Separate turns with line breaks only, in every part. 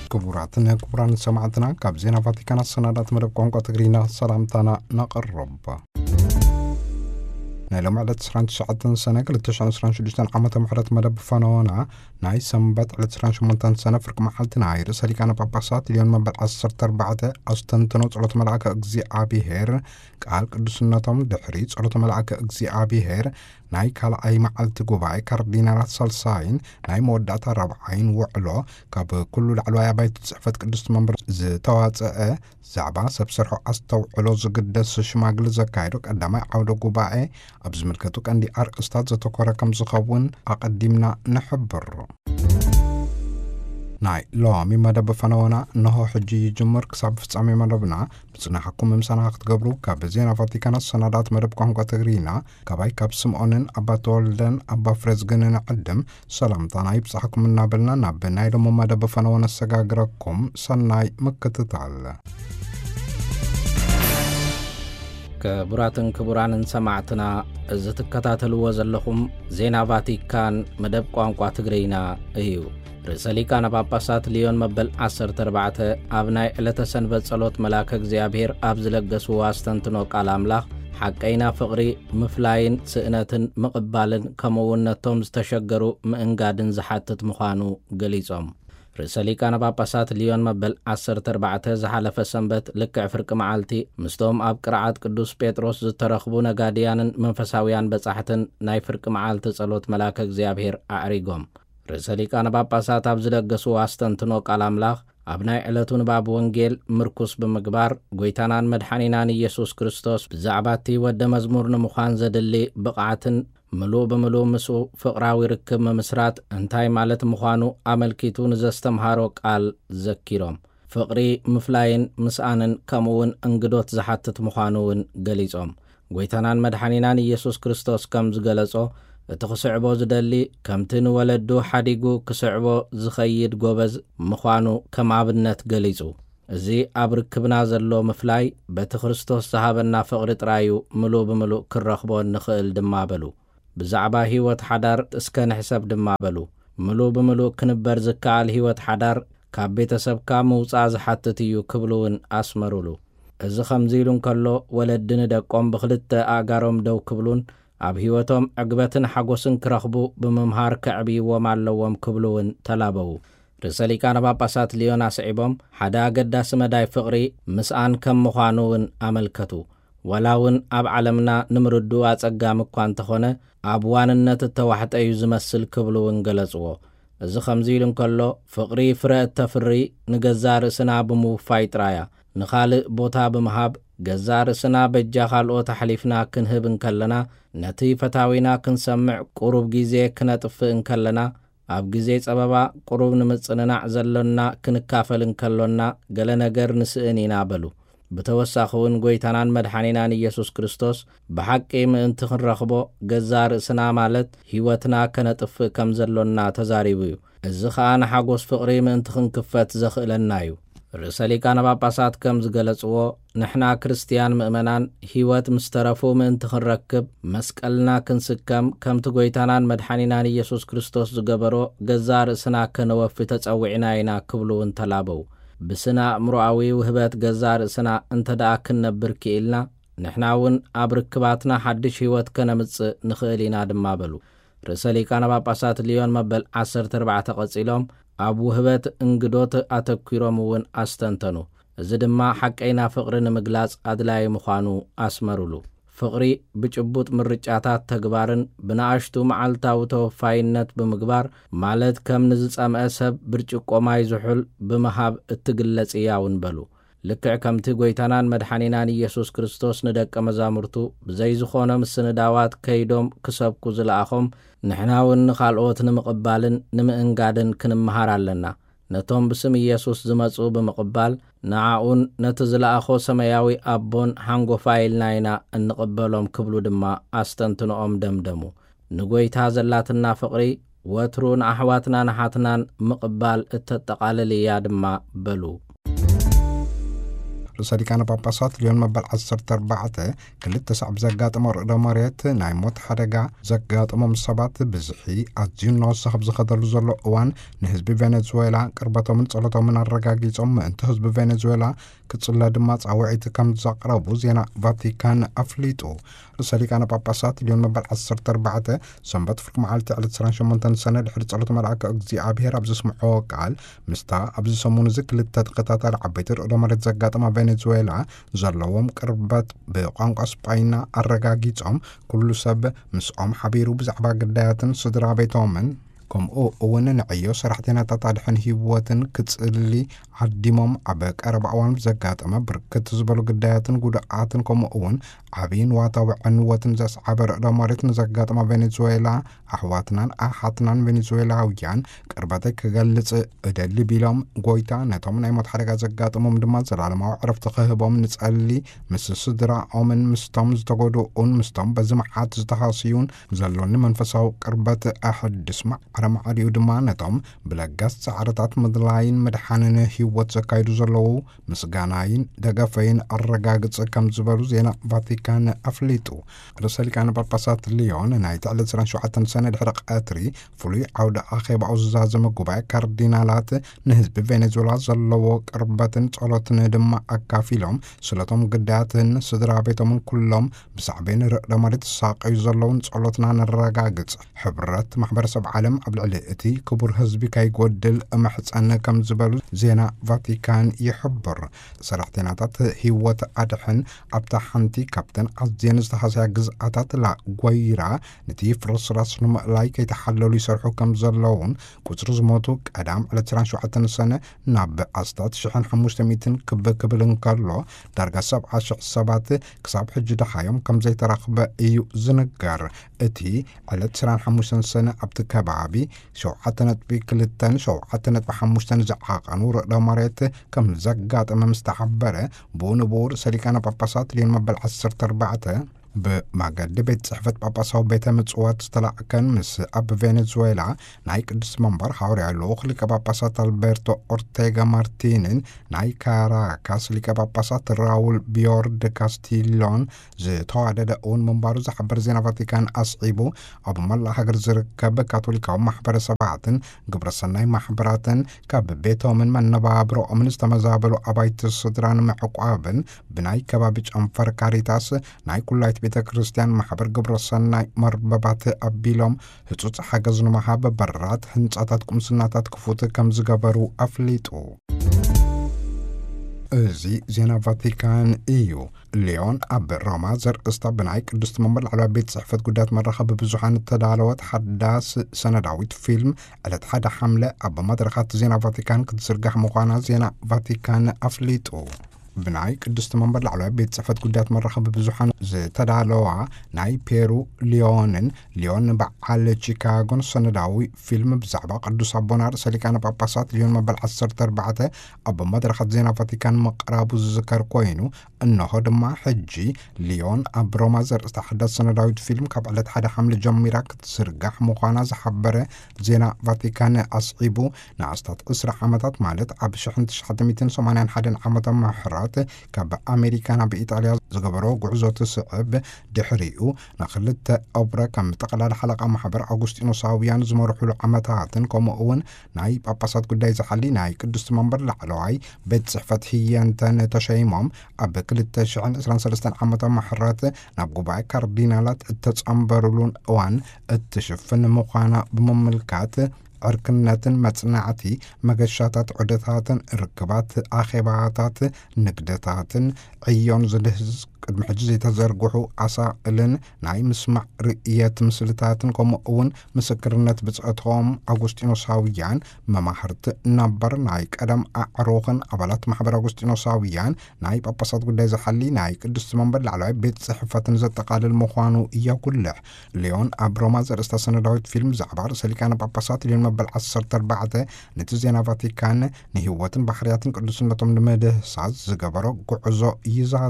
كبراتنا كبران سمعتنا كابزينا فاتيكانا السنادات مرب قوانقا تقرينا سلامتانا نقرب نايلو معدة سران تسعة سنة كل تشعن سران شديشتان عامة محرات مدب فانوانا ناي سنبات على سران شمونتان سنة فرق محلتنا عيرس هلي كان باباسات اليوم مبال عصر تربعة أستنتنو صلوة ملعك أجزي عابي هير قال قدسناتهم دحريت صلوة ملعك أجزي عابي هير ناي كال أي معلت قبعي كاردينالات سالساين ناي موداتا ربعين وعلو كاب كل العلوايا بايت تسعفت قدس منبر زتوات زعبا سبسرحو أستو علو زقدس شماقل زكايرو قدما عودو قبعي أبز ملكتو كان دي أر أستاذ زتوكورا كم زخوون أقدمنا نحبر ناي لو مي مدب فنوانا نهو حجي جمر كساب فتصامي مدبنا بسنا حكوم ممسانا اخت قبرو كابزينا فاتيكانا السنادات مدب قوانقا تغرينا كاباي كاب سمعونن أبا تولدن أبا فرزقنن عدم سلامتانا يبصحكم النابلنا نابناي لما مدب فنوانا السقاقركم سناي مكتتال
كبراتن كبرانن سمعتنا زتكتاتلو وزلخم زينا فاتيكان مدب قوانقا تغرينا ايو رساليكان باباسات ليون مبل 14 أبناء إلتا سنبت صلوت ملاك اغزيابير أبزلقسو واستنتنو قال أملاخ حقينا فقري مفلاين سئنتن مقبالن كمونتهم استشقروا مئنقادن زحاتت مخانو قليصهم رساليكان باباسات ليون مبل 14 زحالف السنبت لكع فرق معالتي مستوم أب قرعات قدوس بيتروس زترخبو نقاديان منفساويان بصحتن ناي فرق معالت صلوت ملاك اغزيابير أعريقهم رساليكان باباسات أبزلقسو واستنتنو قال أملاخ أبناء إلتون باب ونجيل مركوس بمقبار قويتانان مدحانينان يسوس كريستوس بزعباتي ود مزمور نمخان زدلي بقعتن ملو بملو مسو فقراوي ركب ممسرات انتاي مالت مخانو عملكيتون زستمهارو قال زكيروم فقري مفلاين مسانن كمون انقدوت زحاتت مخانوون قليزوم قويتانان مدحانينان يسوس كريستوس كم زقلصو اتخسعبو زدلي كمتن ولدو حديقو كسعبو زخيد قوبز مخوانو كم عبنت قليزو زي عبركبنا زلو مفلاي بتخرستوس صحابنا فقرت رايو ملو بملو كرخبو نخيل دمابلو بزعبا هيوت حدار اسكن حساب دمابلو ملو بملو كنبر زكال هيوت حدار كابيت سبكا موصا زحاتتيو كبلون اسمرولو از خمزيلون كلو ولدن دقوم بخلت اقاروم دو كبلون أب هيوتهم عقبتن حقوسن كرخبو بممهار كعبي ومعلوهم كبلون تلابو رسالي كان باباسات ليونا سعيبهم حدا قداس مداي فقري مسآن كم مخانوون أملكتو ولاون أب علمنا نمردو أتقام كوان تخونه أبوان النت التوحت أيو زمسل كبلون قلصوه إذ خمزيلن كلو فقري فرق تفري نقزار سنا بمو فايت رايا نخالق بوتا بمهاب جزار سنا بجاخال او تحليفنا كنهب انكلنا نتي فتاوينا كنسمع قروب جيزي كنطف انكلنا اب جيزي صبابا قروب نمصننا زلنا كنكافل انكلنا قال نجر نسئنينا بلو بتوساخون قويتانان مدحانينان يسوس كريستوس بحقي من تخرخبو جزار سنا مالت هيوتنا كنطف كم زلنا تزاريبيو الزخان حقوس فقري من تخنكفت زخلنايو رساليكان باباسات كم زقلصو نحنا كريستيان مؤمنان هيوت مسترفو من تخركب مسقلنا كنسكم كم تغويتانان مدحانينان يسوس كريستوس زغبرو جزار سنا كنوف تصوعيناينا كبلو انتلابو بسنا امروعوي وهبات جزار سنا انتدا كنبر كيلنا نحناون ابركباتنا حدش هيوت كنمص نخيلينا دمابلو رساليكان باباسات ليون مبل 14 قصيلهم أبو هبت انقدوت أتكيرمون أستنتنو زدما حقينا فقرن مقلاص أدلاي مخانو أسمرولو فقري بجبوت مرجعاتات تقبارن بناشتو معالتاو توفاينت بمقبار مالت كم نزلس أم أسب برجقو ماي زحل بمهاب التقلس إياون بلو لكع كمتي قويتانان مدحانينان يسوس كريستوس ندك مزامرتو بزي زخونا مسنداوات كيدوم كسبكو زلأخم نحناون نخالقوت نمقبالن نمئنقادن كنمهار لنا نتوم بسم يسوس زمصو بمقبال نعاون نتزلأخو سمياوي أبون حنقو فايل ناينا نقبلهم كبلو دما أستنتنوهم دمدمو نقويت هازلاتنا فقري واترون أحواتنا نحاتنان مقبال التتقالليا دما بلو
ርእሰ ሊቃነ ጳጳሳት ሊዮን መበል 14 ክልተ ሰዓብ ዘጋጠመ ርእደ መሬት ናይ ሞት ሓደጋ ዘጋጠሞም ሰባት ብዝሒ ኣዝዩ እናወሰኸ ዝኸደሉ ዘሎ እዋን ንህዝቢ ቬኔዙዌላ ቅርበቶምን ጸሎቶምን ኣረጋጊጾም ምእንቲ ህዝቢ ቬኔዙዌላ ክጽለ ድማ ጻውዒት ከም ዘቕረቡ ዜና ቫቲካን ኣፍሊጡ። ርእሰ ሊቃነ ጳጳሳት ሊዮን መበል 14 ሰንበት ፍርቂ መዓልቲ ዕለት 28 ሰነ ድሕሪ ጸሎት መልአከ እግዚኣብሔር ኣብ ዘስምዖ ቃል ምስታ ኣብዚ ሰሙን እዚ ክልተ ተኸታታሊ ዓበይቲ ርእደ መሬት ዘጋጠማ ቬኔዙዌላ ዘለዎም ቅርበት ብቋንቋ ስጳይና ኣረጋጊጾም ኩሉ ሰብ ምስኦም ሓቢሩ ብዛዕባ ግዳያትን ስድራ ቤቶምን ከምኡ እውን ንዕዮ ሰራሕተኛታት ኣድሕን ህይወትን ክጽሊ ዓዲሞም ኣብ ቀረባ እዋን ዘጋጠመ ብርክት ዝበሉ ግዳያትን ጉድኣትን ከምኡ እውን ዓብይን ዋታዊ ዕንወትን ዘስዓበ ርእደ መሬት ንዘጋጠማ ቬኔዙዌላ ኣሕዋትናን ኣሓትናን ቬኔዙዌላውያን ቅርበተይ ክገልጽ እደሊ ቢሎም ጎይታ ነቶም ናይ ሞት ሓደጋ ዘጋጥሞም ድማ ዘላለማዊ ዕረፍቲ ክህቦም ንጸሊ ምስ ስድራኦምን ምስቶም ዝተጎድኡን ምስቶም በዚ መዓት ዝተሃስዩን ዘሎኒ መንፈሳዊ ቅርበት ኣሕድስ ዓረማዓዲኡ ድማ ነቶም ብለጋስ ጻዕርታት ምድላይን ምድሓንን ህይወት ዘካይዱ ዘለዉ ምስጋናይን ደገፈይን ኣረጋግጽ ከም ዝበሉ ዜና ቫቲካን ኣፍሊጡ። ርእሰ ሊቃነ ጳጳሳት ሊዮን ናይ ዕለት 27 ሰነ ድሕሪ ቀትሪ ፍሉይ ዓውደ ኣኼባ ዝዛዘመ ጉባኤ ካርዲናላት ንህዝቢ ቬኔዙዌላ ዘለዎ ቅርበትን ጸሎትን ድማ ኣካፊሎም ስለቶም ግዳያትን ስድራ ቤቶምን ኩሎም ብሳዕቤን ርእደ መሬት ዝሳቀዩ ዘለውን ጸሎትና ነረጋግጽ ሕብረት ማሕበረሰብ ዓለም ኣብ ልዕሊ እቲ ክቡር ህዝቢ ከይጎድል መሕፀነ ከም ዝበሉ ዜና ቫቲካን ይሕብር። ሰራሕተኛታት ህይወት ኣድሕን ኣብታ ሓንቲ ካብተን ኣዝየን ዝተሓሰያ ግዝኣታት ላጓይራ ነቲ ፍርስራስ ንምእላይ ከይተሓለሉ ይሰርሑ ከም ዘለውን ቁፅሪ ዝሞቱ ቀዳም ዕለት 27 ሰነ ናብ ኣስታት 1500 ክብል እንከሎ ዳርጋ 70,000 ሰባት ክሳብ ሕጂ ደሓዮም ከም ዘይተራኽበ እዩ ዝንገር። እቲ ዕለት 25 ሰነ ኣብቲ ከባቢ 7.2-7.5 ዝዓቐኑ ርእደ መሬት ከም ዘጋጠመ ምስተሓበረ ብኡንብኡር ርእሰ ሊቃነ ጳጳሳት ሊዮን መበል 14 ብማገዲ ቤት ጽሕፈት ጳጳሳዊ ቤተ ምጽዋት ዝተላዕከን ምስ ኣብ ቬኔዙዌላ ናይ ቅዱስ መንበር ሓዋርያ ልኡኽ ሊቀ ጳጳሳት ኣልቤርቶ ኦርቴጋ ማርቲንን ናይ ካራካስ ሊቀ ጳጳሳት ራውል ቢዮርድ ካስቲሎን ዝተዋደደ እውን ምንባሩ ዝሓበር ዜና ቫቲካን ኣስዒቡ ኣብ መላእ ሃገር ዝርከብ ካቶሊካዊ ማሕበረሰባትን ግብረሰናይ ማሕበራትን ካብ ቤቶምን መነባብሮኦምን ዝተመዛበሉ ኣባይቲ ስድራን ምዕቋብን ብናይ ከባቢ ጨንፈር ካሪታስ ናይ ኩላይት ቤተ ክርስቲያን ማሕበር ግብረሰናይ መርበባት ኣቢሎም ህጹጽ ሓገዝ ንምሃብ በራት ህንጻታት ቁምስናታት ክፉት ከም ዝገበሩ ኣፍሊጡ። እዚ ዜና ቫቲካን እዩ። ሊዮን ኣብ ሮማ ዘርእስታ ብናይ ቅዱስ መንበር ላዕለዋይ ቤት ጽሕፈት ጉዳያት መራኸቢ ብዙሓን ተዳለወት ሓዳስ ሰነዳዊት ፊልም ዕለት 1 ሐምለ ኣብ መድረኻት ዜና ቫቲካን ክትዝርጋሕ ምዃና ዜና ቫቲካን ኣፍሊጡ። ብናይ ቅዱስ መንበር ላዕለዋይ ቤት ጽሕፈት ጉዳያት መራኸቢ ብዙሓን ዝተዳለዋ ናይ ፔሩ ሊዮን በዓል ቺካጎን ሰነዳዊ ፊልም ብዛዕባ ቅዱስ ኣቦና ርእሰ ሊቃነ ጳጳሳት ሊዮን መበል 14 ኣብ መድረኻት ዜና ቫቲካን መቅራቡ ዝዝከር ኮይኑ እነሆ ድማ ሕጂ ሊዮን ኣብ ሮማ ዘርእስታ ሓዳስ ሰነዳዊት ፊልም ካብ ዕለት 1 ሐምለ ጀሚራ ክትዝርጋሕ ምዃና ዝሓበረ ዜና ቫቲካን ኣስዒቡ ንኣስታት 20 ዓመታት ማለት ኣብ 1981 ዓመተ ምህረት ካብ ኣሜሪካ ናብ ኢጣልያ ዝገበሮ ጉዕዞ ትስዕብ ድሕሪኡ ንኽልተ ኣቡረ ከም ጠቕላላ ሓለቓ ማሕበር ኣጉስጢኖሳውያን ዝመርሕሉ ዓመታትን ከምኡ እውን ናይ ጳጳሳት ጉዳይ ዝሓሊ ናይ ቅዱስ መንበር ላዕለዋይ ቤት ጽሕፈት ህየንተን ተሸይሞም ኣብ 2023 ዓመተ ምህረት ናብ ጉባኤ ካርዲናላት እተጸምበሩሉን እዋን እትሽፍን ምዃና ብምምልካት ዕርክነትን መጽናዕቲ መገሻታት ዑደታትን ርክባት ኣኼባታት ንግደታትን ዕዮን ዝድህዝ ቅድሚ ሕጂ ዘይተዘርግሑ ኣሳእልን ናይ ምስማዕ ርእየት ምስልታትን ከምኡ እውን ምስክርነት ብጽእቶም ኣጉስጢኖሳውያን መማህርቲ ነበር ናይ ቀደም ኣዕሩኽን ኣባላት ማሕበር ኣጉስጢኖሳውያን ናይ ጳጳሳት ጉዳይ ዝሓሊ ናይ ቅዱስ መንበር ላዕለዋይ ቤት ጽሕፈትን ዘጠቃልል ምዃኑ እያጉልሕ። ሊዮን ኣብ ሮማ ዘርእስታ ሰነዳዊት ፊልም ዛዕባ ርእሰ ሊቃነ ጳጳሳት ሊዮን መበል 14 ነቲ ዜና ቫቲካን ንህይወትን ባህርያትን ቅዱስነቶም ንምድህሳስ ዝገበሮ ጉዕዞ ይዛዝም።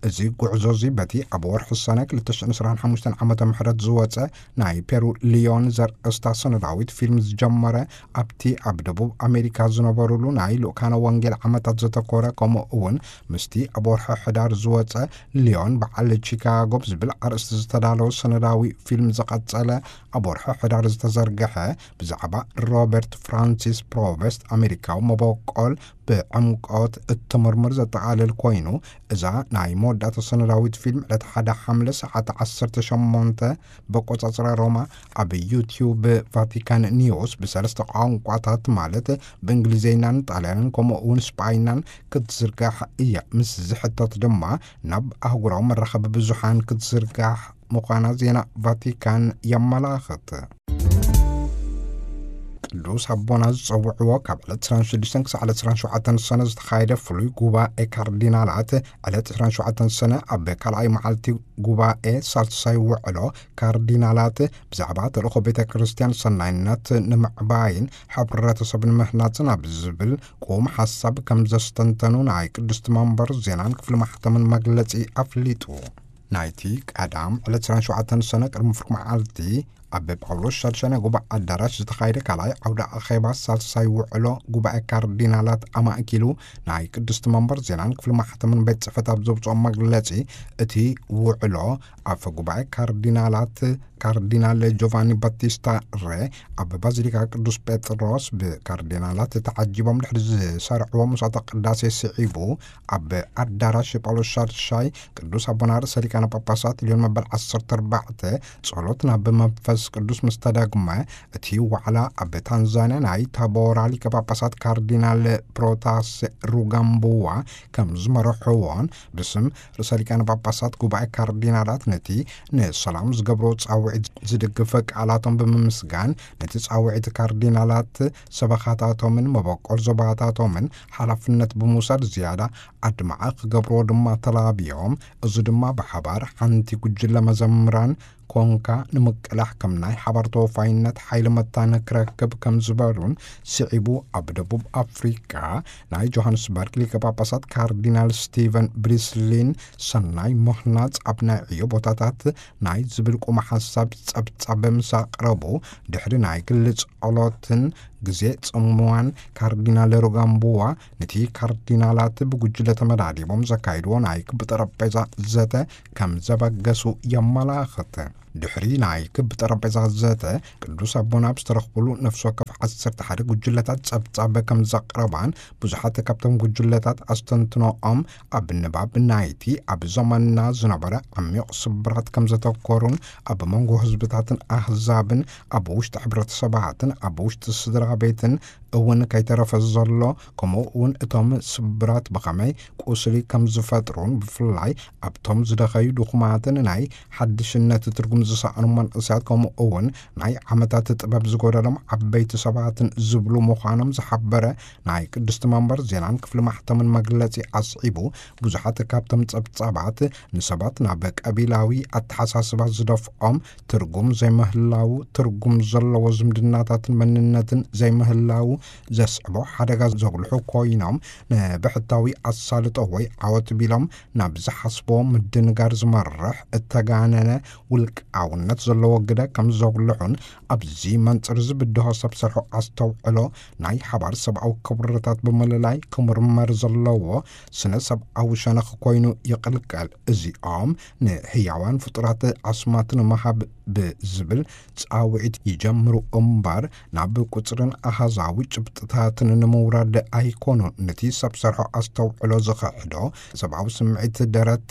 እዚ ጉዕዞ እዚ በቲ ኣብ ወርሒ ሰነ 2025 ዓመተ ምህረት ዝወፀ ናይ ፔሩ ሊዮን ዘርእስታ ሰነዳዊት ፊልም ዝጀመረ ኣብቲ ኣብ ደቡብ ኣሜሪካ ዝነበሩሉ ናይ ልኡካነ ወንጌል ዓመታት ዘተኮረ ከምኡ እውን ምስቲ ኣብ ወርሒ ሕዳር ዝወፀ ሊዮን በዓል ቺካጎ ዝብል ኣርእስቲ ዝተዳለወ ሰነዳዊ ፊልም ዝቐፀለ ኣብ ወርሒ ሕዳር ዝተዘርግሐ ብዛዕባ ሮበርት ፍራንሲስ ፕሮቨስት ኣሜሪካዊ መበቆል ብዕምቆት እትምርምር ዘጠቃልል ኮይኑ እዛ ናይ መወዳእታ ሰነዳዊት ፊልም ዕለት 1 ሐምለ ሰዓት 18 በቆፃፅራ ሮማ ኣብ ዩቲዩብ ቫቲካን ኒውስ ብሰለስተ ቋንቋታት ማለት ብእንግሊዝኛን ጣልያንን ከምኡ እውን ስፓይናን ክትዝርጋሕ እያ ምስ ዝሕተት ድማ ናብ ኣህጉራዊ መራኸቢ ብዙሓን ክትዝርጋሕ ምዃና ዜና ቫቲካን የመላኽት ቅዱስ ኣቦና ዝፀውዕዎ ካብ ዕለት 26 ክሳብ 27 ሰነ ዝተኻየደ ፍሉይ ጉባኤ ካርዲናላት ዕለት 27 ሰነ ኣብ ካልኣይ መዓልቲ ጉባኤ ሳልሳይ ውዕሎ ካርዲናላት ብዛዕባ ተልእኮ ቤተ ክርስቲያን ሰናይነት ንምዕባይን ሕብረተሰብ ንምህናፅን ኣብ ዝብል ቁም ሓሳብ ከም ዘስተንተኑ ናይ ቅድስቲ መንበር ዜናን ክፍሊ ማሕተምን መግለፂ ኣፍሊጡ ናይቲ ቀዳም ዕለት 27 ሰነ ቅድሚ ፍርቂ መዓልቲ ኣብ ጳውሎስ ሻድሻነ ጉባኤ ኣዳራሽ ዝተኻየደ ካልኣይ ዓውደ ኣኼባ ሳልሳይ ውዕሎ ጉባኤ ካርዲናላት ኣማእኪሉ ናይ ቅድስቲ መንበር ዜናን ክፍሊ ማሕተምን ቤት ፅሕፈት ኣብ ዘብፅኦም መግለፂ እቲ ውዕሎ ኣፈ ጉባኤ ካርዲናላት ካርዲናል ጆቫኒ ባቲስታ ሬ ኣብ ባዚሊካ ቅዱስ ጴጥሮስ ብካርዲናላት ተዓጂቦም ድሕሪ ዝሰርዕዎ መስዋእተ ቅዳሴ ስዒቡ ኣብ ኣዳራሽ ጳውሎስ ሻድሻይ ቅዱስ ኣቦና ርእሰ ሊቃነ ጳጳሳት ሊዮን መበል 14 ጸሎት ናብ መንፈስ ቅዱስ ምስተዳግመ እቲ ዋዕላ ኣብ ታንዛንያ ናይ ታቦራ ሊቀ ጳጳሳት ካርዲናል ፕሮታስ ሩጋምቡዋ ከም ዝመርሕዎን ብስም ርእሰ ሊቃነ ጳጳሳት ጉባኤ ካርዲናላት ነቲ ንሰላም ዝገብሮ ጻውዒት ዝድግፈ ቃላቶም ብምምስጋን ነቲ ጻውዒት ካርዲናላት ሰበኻታቶምን መበቆል ዞባታቶምን ሓላፍነት ብምውሳድ ዝያዳ ኣድማዓ ክገብሮ ድማ ተላቢዮም እዚ ድማ ብሓባር ሓንቲ ጉጅለ መዘምራን ኮንካ ንምቅላሕ ከም ናይ ሓባር ተወፋይነት ሓይሊ መታነ ክረክብ ከም ዝበሉን ስዒቡ ኣብ ደቡብ ኣፍሪካ ናይ ጆሃንስበርግ ሊቀ ጳጳሳት ካርዲናል ስቲቨን ብሪስሊን ሰናይ ምህናፅ ኣብ ናይ ዕዮ ቦታታት ናይ ዝብል ቁም ሓሳብ ፀብጻብ ምሳቅረቡ ድሕሪ ናይ ግሊ ጸሎትን ግዜ ጽምዋን ካርዲናል ሩጋምቡዋ ነቲ ካርዲናላት ብጉጅለ ተመዳዲቦም ዘካይድዎ ናይ ክቢ ጠረጴዛ ዘተ ከም ዘበገሱ የመላኽት ድሕሪ ናይ ክቢ ጠረጴዛ ዘተ ቅዱስ ኣቦና ብዝተረኽብሉ ነፍሲ ወከፍ 11 ጉጅለታት ፀብጻብ ከም ዘቕረባን ብዙሓት ካብቶም ጉጅለታት ኣስተንትኖኦም ኣብ ንባብ ናይቲ ኣብ ዘመንና ዝነበረ ዓሚቕ ስብራት ከም ዘተኮሩን ኣብ መንጎ ህዝብታትን ኣህዛብን ኣብ ውሽጢ ሕብረተሰባትን ኣብ ውሽጢ ስድራ ቤትን እውን ከይተረፈ ዘሎ ከምኡ እውን እቶም ስብራት ብኸመይ ቁስሊ ከም ዝፈጥሩን ብፍላይ ኣብቶም ዝደኸዩ ድኹማትን ናይ ሓድሽነት ትርጉም ዝሰኣኑ መንእሰያት ከምኡ እውን ናይ ዓመታት ጥበብ ዝጎደሎም ዓበይቲ ሰባትን ዝብሉ ምዃኖም ዝሓበረ ናይ ቅድስቲ መንበር ዜናን ክፍሊ ማሕተምን መግለፂ ኣስዒቡ ብዙሓት ካብቶም ፀብጻባት ንሰባት ናብ ቀቢላዊ ኣተሓሳስባ ዝደፍኦም ትርጉም ዘይምህላው ትርጉም ዘለዎ ዝምድናታትን መንነትን ዘይምህላው ዘስዕቦ ሓደጋ ዘጉልሑ ኮይኖም ንብሕታዊ ኣሳልጦ ወይ ዓወት ቢሎም ናብ ዝሓስቦ ምድንጋር ዝመርሕ እተጋነነ ውልቃውነት ዘለዎ ግደ ከም ዘጉልሑን ኣብዚ መንፅር ዝብድሆ ሰብ ሰርሖ ኣስተውዕሎ ናይ ሓባር ሰብኣዊ ክብርታት ብምልላይ ክምርመር ዘለዎ ስነ ሰብኣዊ ሸነኽ ኮይኑ ይቕልቀል እዚኦም ንህያዋን ፍጡራት ኣስማት ንምሃብ ብዝብል ጻውዒት ይጀምሩ እምበር ናብ ቁፅርን ኣሃዛዊ ጭብጥታትን ንምውራድ ኣይኮኑን ነቲ ሰብ ሰርሖ ኣስተውዕሎ ዝኽሕዶ ሰብኣዊ ስምዒት ደረት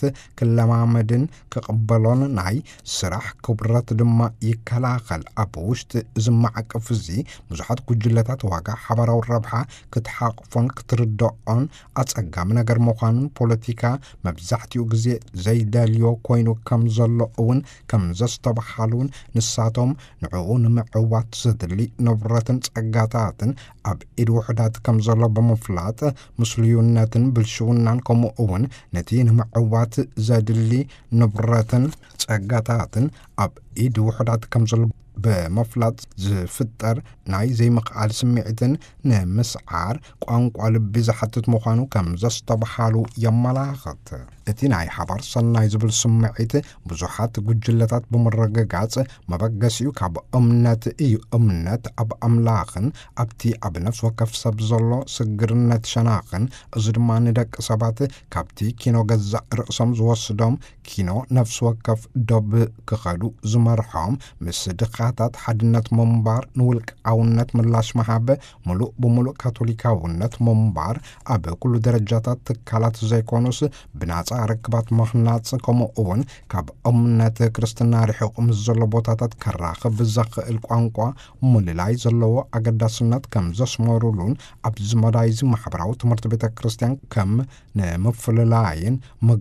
ክለማመድን ክቕበሎን ናይ ስራሕ ክብረት ድማ ይከላኸል ኣብ ውሽጢ ዝመዓቀፍ እዚ ብዙሓት ጉጅለታት ዋጋ ሓበራዊ ረብሓ ክትሓቕፎን ክትርድኦን ኣጸጋሚ ነገር ምዃኑን ፖለቲካ መብዛሕትኡ ግዜ ዘይደልዮ ኮይኑ ከም ዘሎ እውን ከም ዘስተባሓሉን ንሳቶም ንዕኡ ንምዕዋት ዘድሊ ንብረትን ጸጋታትን ኣብ ኢድ ውሕዳት ከም ዘሎ ብምፍላጥ ምስልዩነትን ብልሽውናን ከምኡ እውን ነቲ ንምዕዋት ዘድሊ ንብረትን ጸጋታትን ኣብ ኢድ ውሕዳት ከም ዘሎ بمفلط زفتر ناي زي مقال سمعتن نمسعار قوانقوا لبي زحتت مخانو كم زستبحالو يملاغت اتي ناي حبار صناي زبل سمعت بزحات قجلتات بمرققات مبقسيو كاب امنات ايو امنات اب املاغن ابتي اب نفس وكف سبزلو سقرنت شناغن ازرمان دك سبات كابتي كينو غزا رأسم زوصدوم كينو نفس وكف دوب كخالو زمرحام مسدقاتات حدنت منبار نولك عونت ملاش محابة ملوء بملوء كاثوليكاونت منبار اب كل درجاتات تكالات زيكونوس بناس ركبات مخنات كما اون كاب امنت كريستنا رحق مزلو بوتاتات كراخ بزق القوانقوا مللاي زلو اقداسنت كم زسمرولون اب زمدايز محبراو تمرت بيت كريستيان كم نمفللاين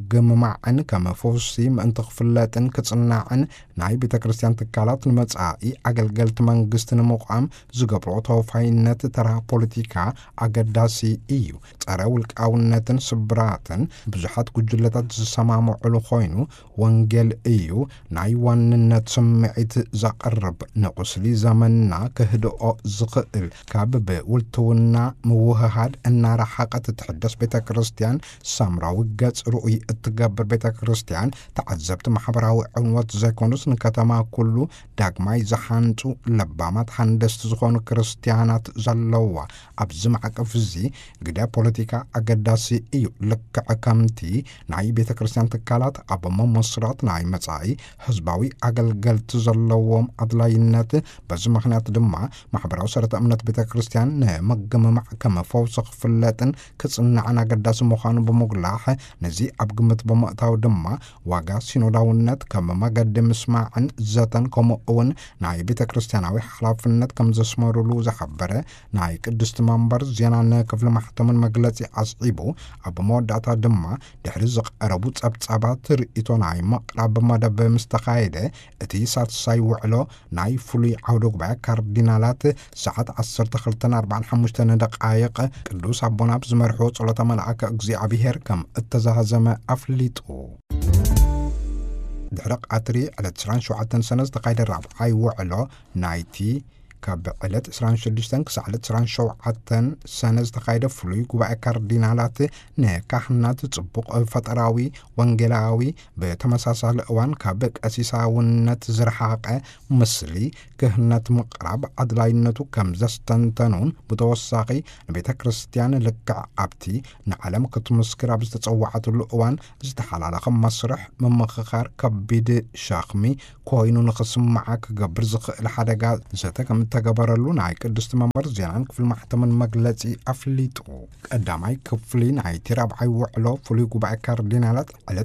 مجمعن كما فوسي من تخفلاتن كتصنعن ناي بيت كريستيان تكالات المصاعي اقلقلت منغستن مقام زقبرو توفاينت ترى بوليتيكا اقداسي ايو تراو القاونتن سبراتن بزحات كجلتات زسمامعلو خوينو وانجل ايو ناي واننت سمعت زقرب نقسلي زمننا كهدؤ زقئل كابب ولتونا موههاد النار حقا تتحدث بيت كريستيان سامراوي قاس رؤي اتقابر بيت كريستيان تعذبت محبراوي عنوات زيكونوس نكتما كلو داقماي زحانتو لبامات حندست زخون كريستيانات زلوا ابزم عقفزي قدا بوليتيكا اقداسي ايو لك عكامتي ناي بيت كريستيان تكالات ابما مصرات ناي مصاعي حزباوي اقلقلت زلوهم ادلاينات بز مخنات دما محبراو سرت امنت بيت كريستيان مقم كما فوسق فلاتن كصنعنا قداس مخانو بمقلاح نزي ابقمت بمقتاو دما واغا سينوداونت كما ما قدم اسماعن زتن كما اون ناي بيت كريستياناوي حلافنت كم زسمرولو زحبره ناي قدست منبر زينا كفل محتمن مجلسي اصعيبو اب موداتا دما دحرزق اربو صبصابات رئيتو ناي مقرب مدب مستقايده اتي سات ساي وعلو ناي فلي عودو با كاردينالات ساعات 12:45 دقائق قدوس ابونا بزمرحو صلاه ملائكه اغزيابيهر كم اتزهزم افليطو دحرق عطري على 97 سنة تقايد الرابع هاي وعلو نايتي كابعلت 26 كسعلت 97 سنة تقايد فلوي قبع كاردينالات نكاحنات تصبق فتراوي وانجلاوي بتمساسال اوان كابك اسيساونت زرحاق مسلي كهنات مقرب عدلاينتو كم زستنتنون بتوساقي بيت كريستيان لك عبتي نعلم كتمسكرا بستتصوعات الاوان زتحلالق مسرح من مخخار كبيد شاخمي كوينو نخصم معاك قبر زخ الحدقات زتكم تقبرلو ناي قدست منبر زينان كفل محتمن مجلسي افليطو قداماي كفلين هاي ترابعي وعلو فلي قبع كاردينالات على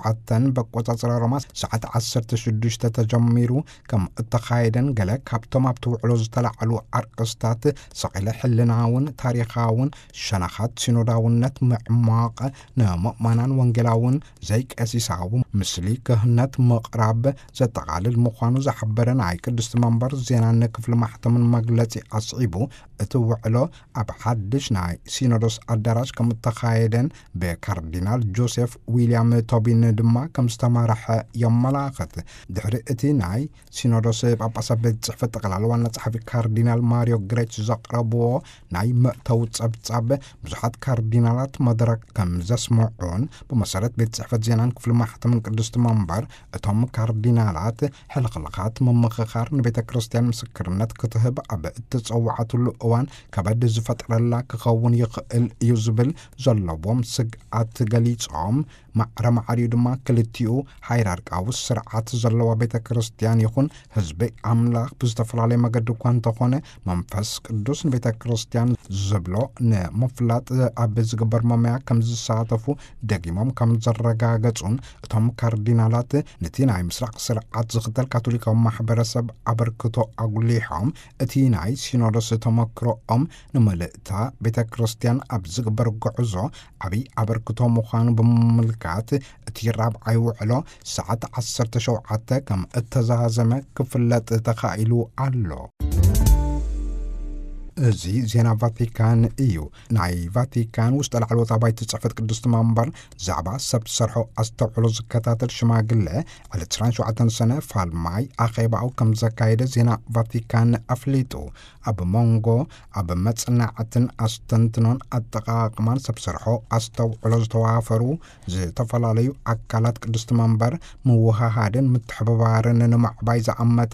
97 بقوطاصرا روماس ساعات 16 تجميرو كم اتخايدن قلق كابتوم ابتو علو زتلعلو عرقستات سقيل حلناون تاريخاون شنخات سينوداونت معماق نمؤمنان وانجلاون زيك اسيساو مسلي كهنات مقرب زتقال المخانو زحبرن هاي قدست منبر زينان كفل محتمن مجلسي اصعيبو اتوعلو اب حدش ناي سينودوس ادراش كم تخايدن بكاردينال جوزيف ويليام توبين دما كم استمرح يملاقت دحرئتي ناي سينودوس باباسا بتصحف تقلال وانا صحفي كاردينال ماريو غريتش زقربو ناي مأتو تصبصب بزحات كاردينالات مدرك كم زسمعون بمسارات بتصحف زينان كفل محتمن قدست منبر اتهم كاردينالات حلقلقات ممخخار نبيت كريستيان مسكرنت كتهب اب التصوعات الاوان كبد زفترلا كخون يقل يزبل زلبوم سقات غليصوم معرم عريدما كلتيو هيراركاو سرعات زلوا بيت كريستيان يكون حزب املاك بزتفلالي مقد كون تخونه منفس قدوس بيت كريستيان زبلو نمفلات اب زغبر مميا كم زساتفو دغيمم كم زرغاغصون اتم كاردينالات نتينا مسرق سرعات زختل كاثوليكاو محبرسب ابركتو اغليحم اتيناي سينودوس تمكرو نملئتا بيت كريستيان اب زغبر غعزو ابي ابركتو مخان بملكات اتيراب عيوعلو ساعات 17 كم اتزازم كفلت تخايلو علو እዚ ዜና ቫቲካን እዩ ናይ ቫቲካን ውስጥ ላዕለዎት ኣባይቲ ጽሕፈት ቅዱስ መንበር ዛዕባ ሰብ ዝሰርሖ ኣስተውዕሎ ዝከታተል ሽማግለ ዕለት 27 ሰነ ፋልማይ ኣኼባኡ ከም ዘካየደ ዜና ቫቲካን ኣፍሊጡ ኣብ መንጎ ኣብ መጽናዕትን ኣስተንትኖን ኣጠቓቕማን ሰብ ዝሰርሖ ኣስተውዕሎ ዝተዋፈሩ ዝተፈላለዩ ኣካላት ቅዱስ መንበር ምውሃሃድን ምትሕብባርን ንምዕባይ ዝኣመተ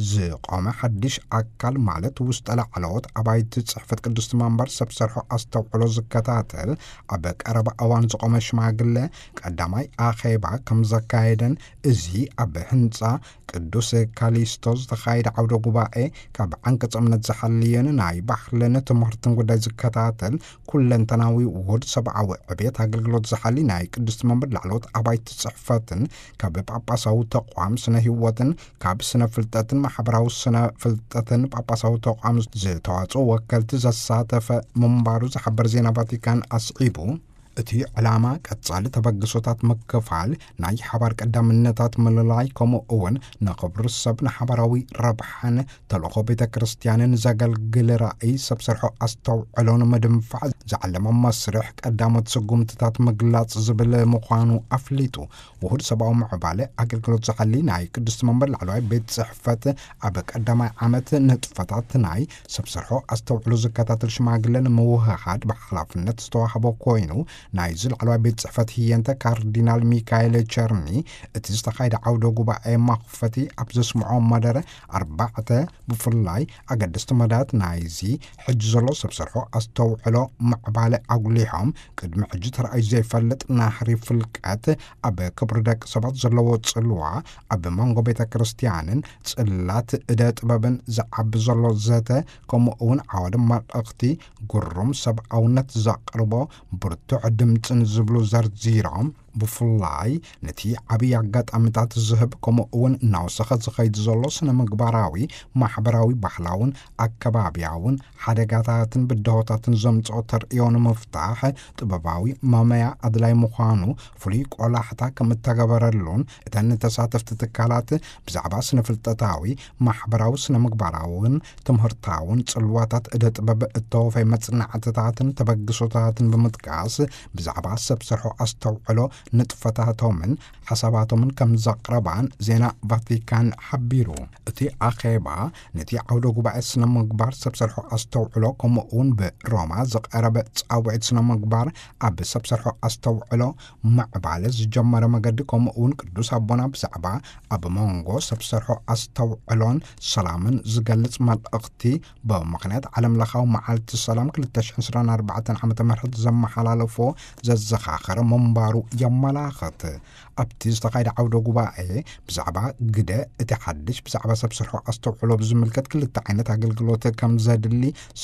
ዝቆመ ሓድሽ ኣካል ማለት ውስጥ ላዕለዎት ኣባይቲ ጽሕፈት ቅዱስ መንበር ሰብ ዝሰርሖ ኣስተውዕሎ ዝከታተል ኣብ ቀረባ እዋን ዝቆመ ሽማግለ ቀዳማይ ኣኼባ ከም ዘካየደን እዚ ኣብ ህንፃ ቅዱስ ካሊስቶ ዝተኻየደ ዓውደ ጉባኤ ካብ ዓንቀጽ እምነት ዝሓልየን ናይ ባህልን ትምህርትን ጉዳይ ዝከታተል ኩለንተናዊ ውሁድ ሰብዓዊ ዕብየት ኣገልግሎት ዝሓሊ ናይ ቅዱስ መንበር ላዕለዎት ኣባይቲ ጽሕፈትን ካብ ጳጳሳዊ ተቋም ስነ ህይወትን ካብ ስነ ፍልጠትን ማሕበራዊ ስነ ፍልጠትን ጳጳሳዊ ተቋም ዝተዋጽኦ ወከልቲ ዘሳተፈ ምንባሩ ዝሓበር ዜና ቫቲካን ኣስዒቡ እቲ ዕላማ ቀጻሊ ተበግሶታት ምክፋል ናይ ሓባር ቀዳምነታት ምልላይ ከምኡ እውን ንኽብሪ ሰብ ንሓበራዊ ረብሓን ተልእኾ ቤተ ክርስቲያንን ዘገልግል ራእይ ሰብ ዝሰርሖ ኣስተውዕሎን ምድንፋዕ ዝዓለመ መስርሕ ቀዳሞት ስጉምትታት ምግላጽ ዝብል ምዃኑ ኣፍሊጡ ውሁድ ሰብኣዊ ምዕባለ ኣገልግሎት ዝሓሊ ናይ ቅዱስ መንበር ላዕለዋይ ቤት ጽሕፈት ኣብ ቀዳማይ ዓመት ንጥፈታት ናይ ሰብ ዝሰርሖ ኣስተውዕሎ ዝከታተል ሽማግለን ምውህሃድ ብሓላፍነት ዝተዋህቦ ኮይኑ ናይ ዝላዕለዋይ ቤት ጽሕፈት ህየንተ ካርዲናል ሚካኤል ቸርኒ እቲ ዝተኻየደ ዓውደ ጉባኤ መኽፈቲ ኣብ ዘስምዖ መደረ 4 ብፍላይ ኣገደስቲ መዳት ናይዚ ሕጂ ዘሎ ሰብ ዝሰርሖ ኣስተውዕሎ ምዕባለ ኣጉሊሖም ቅድሚ ሕጂ ተረኣዩ ዘይፈልጥ ናሕሪ ፍልቀት ኣብ ክብሪ ደቂ ሰባት ዘለዎ ጽልዋ ኣብ መንጎ ቤተ ክርስቲያንን ጽላት እደ ጥበብን ዝዓቢ ዘሎ ዘተ ከምኡ እውን ዓወደ መልእኽቲ ጉሩም ሰብኣውነት ዘቕርቦ ብርቱዕ ድምፅን ዝብሉ ዘርዚሮም ብፍላይ ነቲ ዓብይ ኣጋጣሚታት ዝህብ ከምኡ እውን እናወሰኸ ዝኸይድ ዘሎ ስነ ምግባራዊ ማሕበራዊ ባህላውን ኣከባብያውን ሓደጋታትን ብድሆታትን ዘምጽኦ ተርእዮን ምፍታሕ ጥበባዊ መመያ ኣድላይ ምዃኑ ፍሉይ ቆላሕታ ከም እተገበረሉን እተን ተሳተፍቲ ትካላት ብዛዕባ ስነ ፍልጠታዊ ማሕበራዊ ስነ ምግባራውን ትምህርታውን ጽልዋታት እደ ጥበብ እተወፈይ መጽናዕትታትን ተበግሶታትን ብምጥቃስ ብዛዕባ ሰብ ዝሰርሖ ኣስተውዕሎ ንጥፈታቶምን ሓሳባቶምን ከም ዘቕረባን ዜና ቫቲካን ሓቢሩ እቲ ኣኼባ ነቲ ዓውደ ጉባኤ ስነ ምግባር ሰብ ዝሰርሖ ኣስተውዕሎ ከምኡ እውን ብሮማ ዝቐረበ ጻውዒት ስነ ምግባር ኣብ ሰብ ዝሰርሖ ኣስተውዕሎ ምዕባለ ዝጀመረ መገዲ ከምኡ እውን ቅዱስ ኣቦና ብዛዕባ ኣብ መንጎ ሰብ ዝሰርሖ ኣስተውዕሎን ሰላምን ዝገልጽ መልእኽቲ ብምኽንያት ዓለም ለኻዊ መዓልቲ ሰላም 2024 ዓ.ም ዘመሓላለፎ ዘዘኻኸረ ምንባሩ የመላኽት ኣብቲ ዝተኻየደ ዓውደ ጉባኤ ብዛዕባ ግደ እቲ ሓድሽ ብዛዕባ ሰብ ዝሰርሖ ኣስተውዕሎ ብዝምልከት ክልተ ዓይነት ኣገልግሎት ከም ዘድሊ